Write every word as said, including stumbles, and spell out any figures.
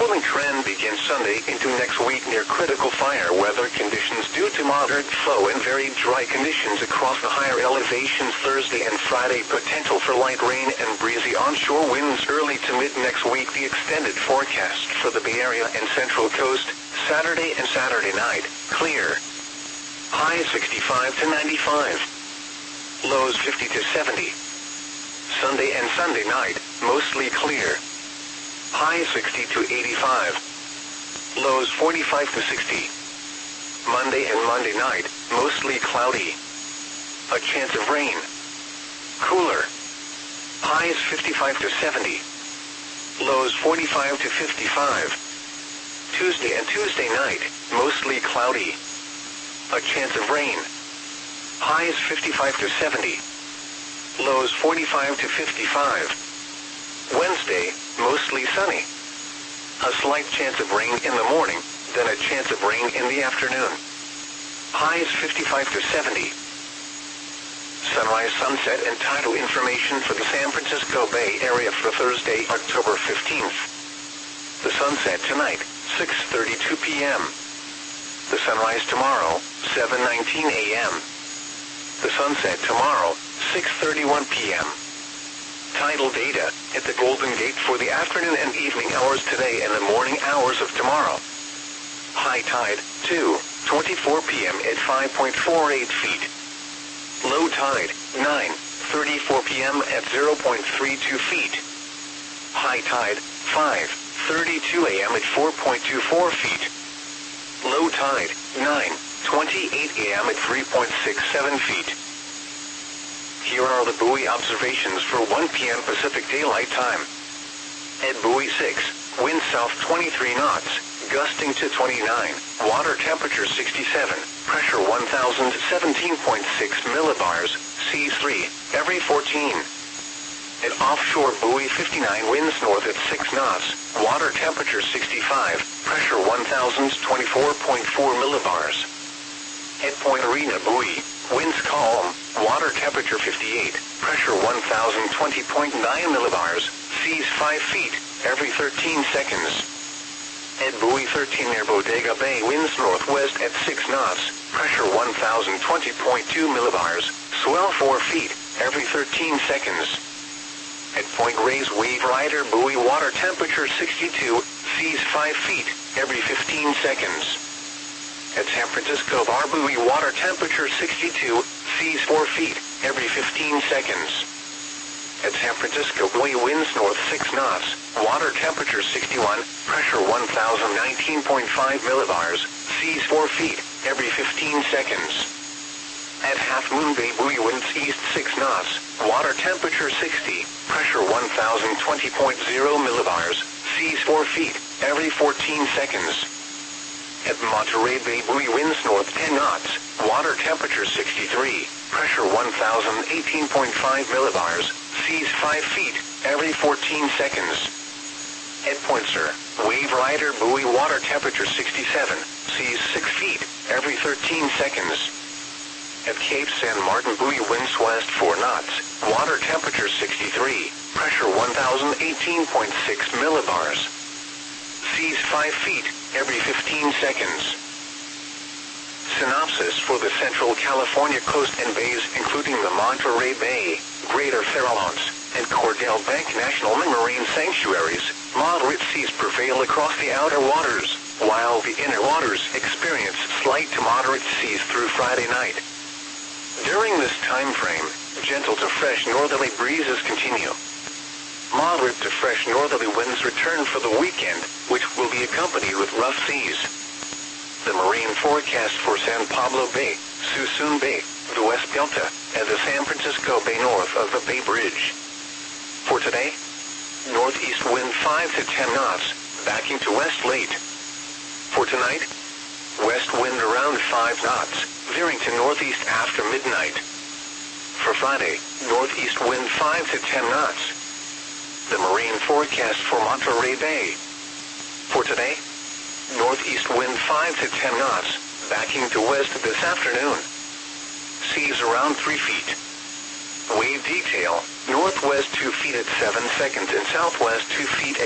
cooling trend begins Sunday into next week near critical fire weather conditions due to moderate flow and very dry conditions across the higher elevations Thursday and Friday. Potential for light rain and breezy onshore winds early to mid next week. The extended forecast for the Bay Area and Central Coast, Saturday and Saturday night, clear. High sixty-five to ninety-five. Lows fifty to seventy. Sunday and Sunday night, mostly clear. High sixty to eighty-five. Lows forty-five to sixty. Monday and Monday night, mostly cloudy. A chance of rain. Cooler. Highs fifty-five to seventy. Lows forty-five to fifty-five. Tuesday and Tuesday night, mostly cloudy. A chance of rain. Highs fifty-five to seventy. Lows forty-five to fifty-five. Wednesday, mostly sunny. A slight chance of rain in the morning, then a chance of rain in the afternoon. Highs fifty-five to seventy. Sunrise, sunset, and tidal information for the San Francisco Bay Area for Thursday, October fifteenth. The sunset tonight, six thirty-two p m The sunrise tomorrow, seven nineteen a m The sunset tomorrow, six thirty-one p m Tidal data at the Golden Gate for the afternoon and evening hours today and the morning hours of tomorrow. High tide, two twenty-four p m at five point four eight feet. Low tide, nine thirty-four p m at zero point three two feet. High tide, five thirty-two a m at four point two four feet. Low tide, nine twenty-eight a m at three point six seven feet. Here are the buoy observations for one p m Pacific Daylight Time. At buoy six, wind south twenty-three knots, gusting to twenty-nine, water temperature sixty-seven, pressure one thousand seventeen point six millibars, seas three, every fourteen. At offshore buoy fifty-nine, winds north at six knots, water temperature sixty-five, pressure one thousand twenty-four point four millibars. At Point Arena buoy, winds calm, water temperature fifty-eight, pressure one thousand twenty point nine millibars, seas five feet, every thirteen seconds. At buoy thirteen near Bodega Bay, winds northwest at six knots, pressure one thousand twenty point two millibars, swell four feet, every thirteen seconds. At Point Reyes Wave Rider buoy, water temperature sixty-two, seas five feet, every fifteen seconds. At San Francisco Bar buoy, water temperature sixty-two, seas four feet, every fifteen seconds. At San Francisco buoy, winds north six knots, water temperature sixty-one, pressure one thousand nineteen point five millibars, seas four feet, every fifteen seconds. At Half Moon Bay buoy, winds east six knots, water temperature sixty, pressure one thousand twenty point zero millibars, seas four feet, every fourteen seconds. At Monterey Bay buoy, winds north ten knots, water temperature sixty-three, pressure one thousand eighteen point five millibars, seas five feet, every fourteen seconds. At Point Sur, Wave Rider buoy, water temperature sixty-seven, seas six feet, every thirteen seconds. At Cape San Martin buoy, winds west four knots, water temperature sixty-three, pressure one thousand eighteen point six millibars. Seas five feet, every fifteen seconds. Synopsis for the Central California coast and bays, including the Monterey Bay, Greater Farallones, and Cordell Bank National Marine Sanctuaries. Moderate seas prevail across the outer waters, while the inner waters experience slight to moderate seas through Friday night. During this time frame, gentle to fresh northerly breezes continue. Moderate to fresh northerly winds return for the weekend, which will be accompanied with rough seas. The marine forecast for San Pablo Bay, Suisun Bay, the West Delta, and the San Francisco Bay north of the Bay Bridge. For today, northeast wind five to ten knots, backing to west late. For tonight, west wind around five knots, veering to northeast after midnight. For Friday, northeast wind five to ten knots. The marine forecast for Monterey Bay. For today, northeast wind five to ten knots, backing to west this afternoon. Seas around three feet. Wave detail, northwest two feet at seven seconds and southwest two feet at